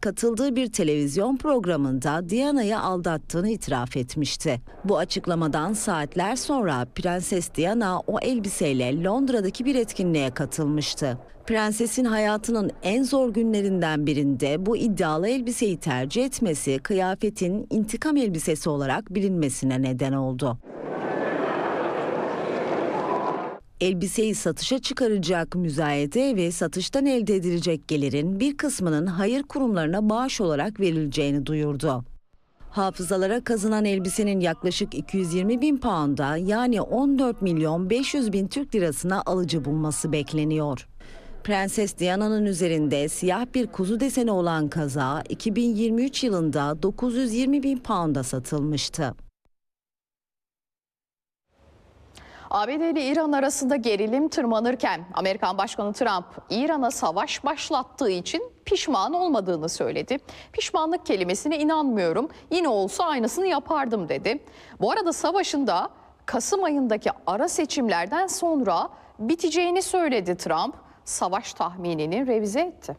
katıldığı bir televizyon programında Diana'yı aldattığını itiraf etmişti. Bu açıklamadan saatler sonra Prenses Diana o elbiseyle Londra'daki bir etkinliğe katılmıştı. Prensesin hayatının en zor günlerinden birinde bu iddialı elbiseyi tercih etmesi kıyafetin intikam elbisesi olarak bilinmesine neden oldu. Elbiseyi satışa çıkaracak müzayede ve satıştan elde edilecek gelirin bir kısmının hayır kurumlarına bağış olarak verileceğini duyurdu. Hafızalara kazınan elbisenin yaklaşık 220 bin pound'a yani 14 milyon 500 bin Türk lirasına alıcı bulması bekleniyor. Prenses Diana'nın üzerinde siyah bir kuzu deseni olan kaza 2023 yılında 920 bin pound'a satılmıştı. ABD ile İran arasında gerilim tırmanırken Amerikan Başkanı Trump İran'a savaş başlattığı için pişman olmadığını söyledi. Pişmanlık kelimesine inanmıyorum, yine olsa aynısını yapardım dedi. Bu arada savaşın da Kasım ayındaki ara seçimlerden sonra biteceğini söyledi Trump. Savaş tahminini revize etti.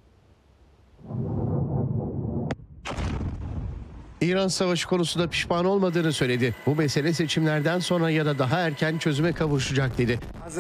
İran savaşı konusunda pişman olmadığını söyledi. Bu mesele seçimlerden sonra ya da daha erken çözüme kavuşacak dedi.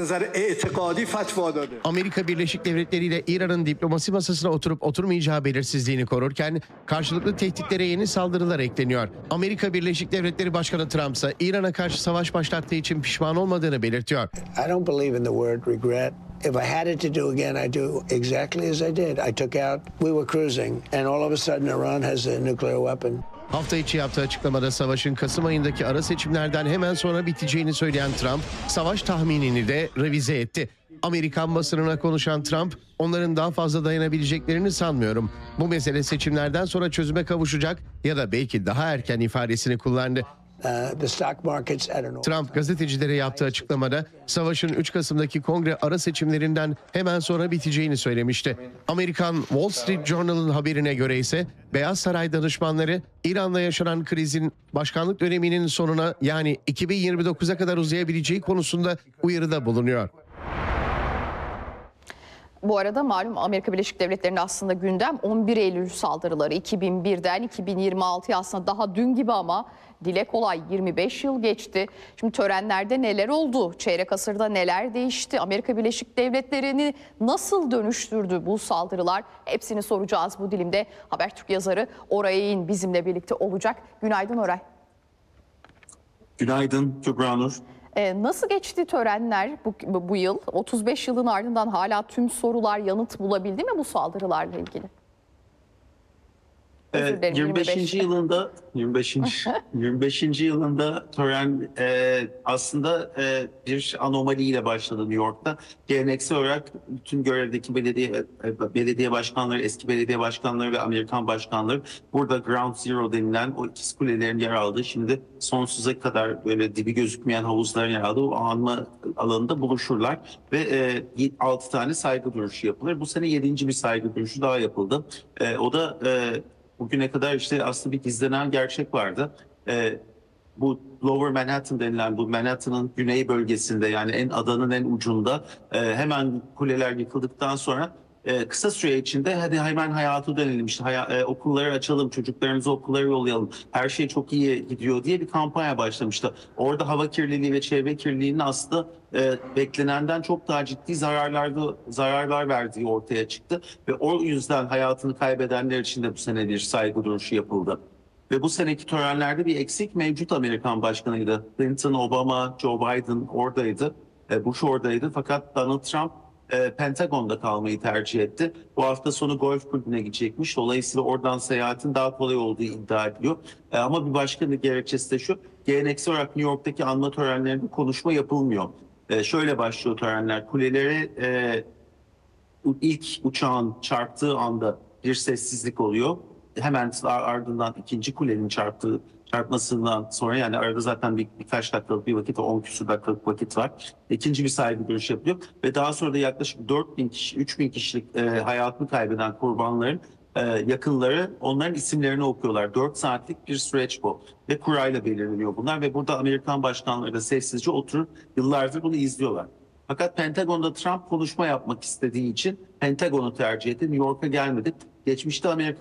Amerika Birleşik Devletleri ile İran'ın diplomasi masasına oturup oturmayacağı belirsizliğini korurken karşılıklı tehditlere yeni saldırılar ekleniyor. Amerika Birleşik Devletleri Başkanı Trump ise İran'a karşı savaş başlattığı için pişman olmadığını belirtiyor. I don't believe in the word regret. If I had it to do again, I'd do exactly as I did. I took out, we were cruising, and all of a sudden Iran has a nuclear weapon. Hafta içi yaptığı açıklamada savaşın Kasım ayındaki ara seçimlerden hemen sonra biteceğini söyleyen Trump, savaş tahminini de revize etti. Amerikan basınına konuşan Trump, onların daha fazla dayanabileceklerini sanmıyorum. Bu mesele seçimlerden sonra çözüme kavuşacak ya da belki daha erken ifadesini kullandı. Trump gazetecilere yaptığı açıklamada savaşın 3 Kasım'daki kongre ara seçimlerinden hemen sonra biteceğini söylemişti. Amerikan Wall Street Journal'ın haberine göre ise Beyaz Saray danışmanları İran'la yaşanan krizin başkanlık döneminin sonuna yani 2029'a kadar uzayabileceği konusunda uyarıda bulunuyor. Bu arada malum Amerika Birleşik Devletleri'nde aslında gündem 11 Eylül saldırıları 2001'den 2026'ya aslında daha dün gibi ama dile kolay 25 yıl geçti. Şimdi törenlerde neler oldu? Çeyrek asırda neler değişti? Amerika Birleşik Devletleri'ni nasıl dönüştürdü bu saldırılar? Hepsini soracağız bu dilimde. Habertürk yazarı Oray Eğin bizimle birlikte olacak. Günaydın Oray. Günaydın Kübra Nur. Nasıl geçti törenler bu yıl? 35 yılın ardından hala tüm sorular yanıt bulabildi mi bu saldırılarla ilgili? 25. yılında 25. yılında tören aslında bir anomaliyle başladı New York'ta. Geleneksel olarak bütün görevdeki belediye başkanları, eski belediye başkanları ve Amerikan başkanları burada Ground Zero denilen o ikiz kulelerin yer aldığı, şimdi sonsuza kadar böyle dibi gözükmeyen havuzların yer aldığı o anma alanında buluşurlar ve 6 tane saygı duruşu yapılır. Bu sene 7. bir saygı duruşu daha yapıldı. O da bugüne kadar işte aslında bir gizlenen gerçek vardı. Bu Lower Manhattan denilen, bu Manhattan'ın güney bölgesinde, yani adanın en ucunda, hemen kuleler yıkıldıktan sonra kısa süre içinde hadi hemen hayata dönelim, işte okulları açalım, çocuklarımızı okullara yollayalım, her şey çok iyi gidiyor diye bir kampanya başlamıştı. Orada hava kirliliği ve çevre kirliliğinin aslında beklenenden çok daha ciddi zararlar verdiği ortaya çıktı ve o yüzden hayatını kaybedenler için de bu sene bir saygı duruşu yapıldı. Ve bu seneki törenlerde bir eksik mevcut Amerikan başkanıydı. Clinton, Obama, Joe Biden oradaydı, Bush oradaydı, fakat Donald Trump Pentagon'da kalmayı tercih etti. Bu hafta sonu golf kulübüne gidecekmiş. Dolayısıyla oradan seyahatin daha kolay olduğu iddia ediliyor. Ama bir başka gerekçesi de şu: geleneksel olarak New York'taki anma törenlerinde konuşma yapılmıyor. Şöyle başlıyor törenler. Kulelere ilk uçağın çarptığı anda bir sessizlik oluyor. Hemen ardından ikinci kulenin çarpmasından sonra, yani arada zaten birkaç dakikalık bir vakit, 10 küsur dakikalık vakit var. İkinci bir saygı duruşu yapılıyor ve daha sonra da yaklaşık 4.000 kişi, 3.000 kişilik hayatını kaybeden kurbanların yakınları onların isimlerini okuyorlar. 4 saatlik bir süreç bu ve kurayla belirleniyor bunlar ve burada Amerikan başkanları da sessizce oturup yıllardır bunu izliyorlar. Fakat Pentagon'da Trump konuşma yapmak istediği için Pentagon'u tercih etti. New York'a gelmedi. Geçmişte Amerikan